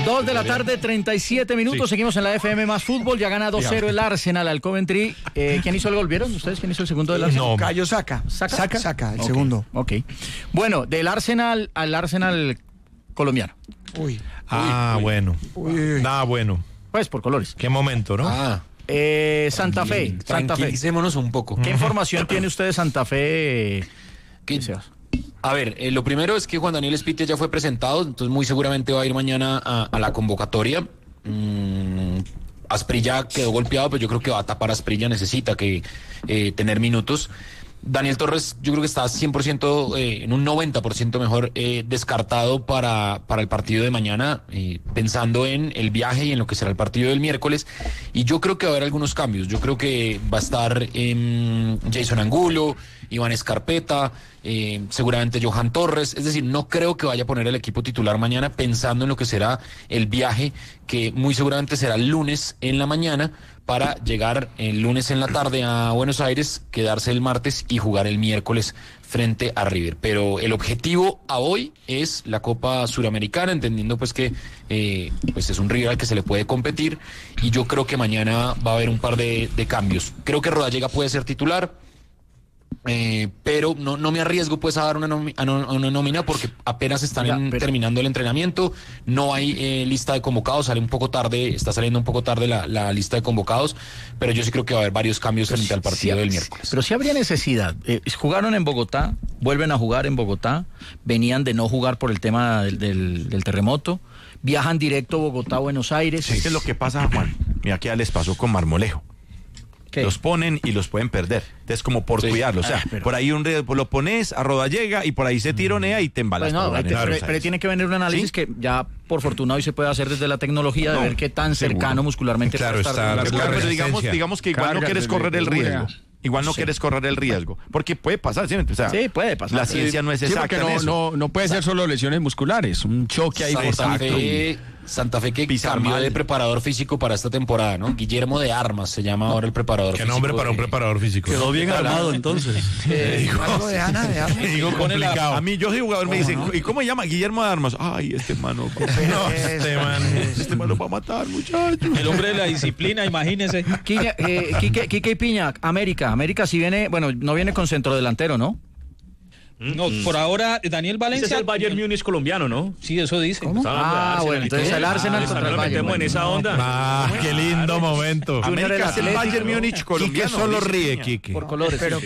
2 de la tarde, 37 minutos. Sí. Seguimos en la FM más fútbol. Ya gana 2-0 el Arsenal al Coventry. ¿Quién hizo el gol? ¿Vieron ustedes quién hizo el segundo del Arsenal? No. Cayo Saka, el segundo. Ok. Bueno, del Arsenal al Arsenal colombiano. Uy. Bueno. Nada bueno. Pues por colores. Qué momento, ¿no? Santa Fe. Tranquilicémonos un poco. ¿Qué información tiene usted de Santa Fe? A ver, lo primero es que Juan Daniel Espitia ya fue presentado, entonces muy seguramente va a ir mañana a la convocatoria. Asprilla quedó golpeado, pero yo creo que va a tapar a Asprilla, necesita que tener minutos. Daniel Torres yo creo que está 100%, en un 90% mejor descartado para el partido de mañana, pensando en el viaje y en lo que será el partido del miércoles. Y yo creo que va a haber algunos cambios. Yo creo que va a estar Jason Angulo, Iván Escarpeta, seguramente Johan Torres. Es decir, no creo que vaya a poner el equipo titular mañana pensando en lo que será el viaje, que muy seguramente será el lunes en la mañana, para llegar el lunes en la tarde a Buenos Aires, quedarse el martes y jugar el miércoles frente a River. Pero el objetivo a hoy es la Copa Suramericana, entendiendo pues que pues es un rival al que se le puede competir, y yo creo que mañana va a haber un par de cambios. Creo que Rodallega puede ser titular, pero no me arriesgo pues a dar una nómina porque apenas están terminando el entrenamiento, no hay lista de convocados, está saliendo un poco tarde la lista de convocados, pero yo sí creo que va a haber varios cambios frente al partido del miércoles. Pero sí habría necesidad. Jugaron en Bogotá, vuelven a jugar en Bogotá, venían de no jugar por el tema del terremoto, viajan directo Bogotá-Buenos Aires. Sí, ¿qué es lo que pasa, Juan? Mira, que ya les pasó con Marmolejo. ¿Qué? Los ponen y los pueden perder. Entonces, como por cuidarlo. O sea, por ahí lo pones a Rodallega y por ahí se tironea y te embalas. Pues pero tiene que venir un análisis que ya, por fortuna, hoy se puede hacer desde la tecnología de ver qué tan cercano muscularmente puede estar. Pero digamos que igual no quieres correr el riesgo. Igual no quieres correr el riesgo, porque puede pasar, ¿sí? O sea, sí, puede pasar. La ciencia no es exacta. Porque no puede ser solo lesiones musculares, un choque ahí. Santa Fe que cambió de preparador físico para esta temporada, ¿no? Guillermo de Armas se llama ahora el preparador físico. ¿Qué nombre para un preparador físico? Quedó bien armado entonces. Digo complicado. A mí yo soy jugador, me dicen, ¿y cómo se llama? Guillermo de Armas. Ay, este mano va a matar, muchacho. El hombre de la disciplina, imagínese. Quique Piña, América si viene, bueno, no viene con centrodelantero, ¿no? No, por ahora Daniel Valencia. Ese es el Bayern Múnich colombiano, ¿no? Sí, eso dice. ¿Cómo? Bueno, entonces el Arsenal contra el Bayern. Metemos en esa onda. Qué lindo momento. América es el Bayern Múnich colombiano. Quique solo ríe, Quique. Por colores.